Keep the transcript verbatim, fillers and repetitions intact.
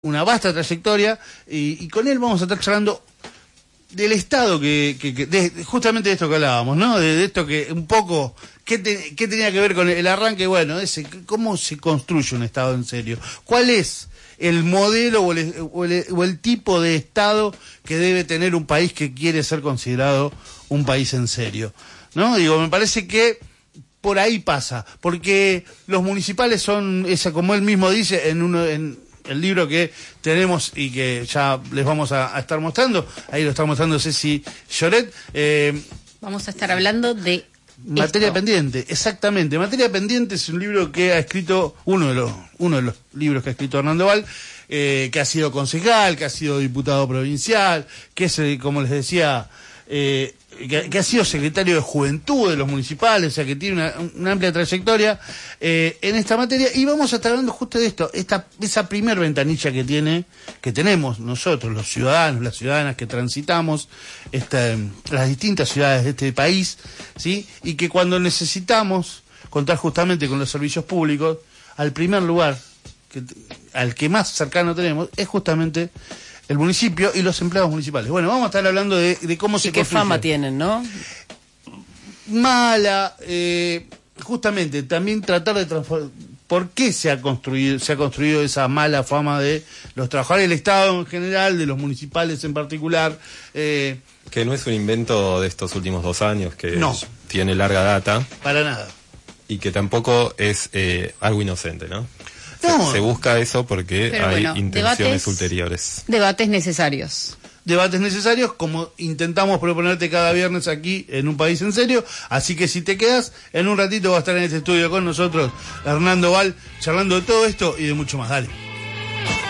una vasta trayectoria y, y con él vamos a estar charlando del Estado que, que, que de, justamente de esto que hablábamos, ¿no? De, de esto que un poco qué, te, qué tenía que ver con el arranque, bueno, ese cómo se construye un Estado en serio, cuál es el modelo o el, o el, o el tipo de Estado que debe tener un país que quiere ser considerado un país en serio, ¿no? Digo, me parece que por ahí pasa, porque los municipales son, esa, como él mismo dice en uno en el libro que tenemos y que ya les vamos a, a estar mostrando, ahí lo está mostrando Ceci Lloret. Eh, vamos a estar hablando de Materia esto. Pendiente, exactamente. Materia Pendiente es un libro que ha escrito, uno de los, uno de los libros que ha escrito Hernando Val, eh, que ha sido concejal, que ha sido diputado provincial, que es, eh, como les decía, eh, que, que ha sido secretario de Juventud de los municipales, o sea que tiene una, una amplia trayectoria eh, en esta materia, y vamos a estar hablando justo de esto, esta esa primer ventanilla que tiene, que tenemos nosotros, los ciudadanos, las ciudadanas que transitamos esta, las distintas ciudades de este país, ¿sí? Y que cuando necesitamos contar justamente con los servicios públicos, al primer lugar, que, al que más cercano tenemos, es justamente el municipio y los empleados municipales. Bueno, vamos a estar hablando de, de cómo se y qué fama tienen, ¿no? Mala, eh, justamente, también tratar de transformar. ¿Por qué se ha construido, se ha construido esa mala fama de los trabajadores del Estado en general, de los municipales en particular? Eh, que no es un invento de estos últimos dos años, que no. tiene larga data. Para nada. Y que tampoco es eh, algo inocente, ¿no? No. Se, se busca eso porque Pero hay bueno, intenciones debates, ulteriores. Debates necesarios. Debates necesarios, como intentamos proponerte cada viernes aquí en Un País en Serio. Así que si te quedas, en un ratito va a estar en este estudio con nosotros Hernando Val, charlando de todo esto y de mucho más. Dale.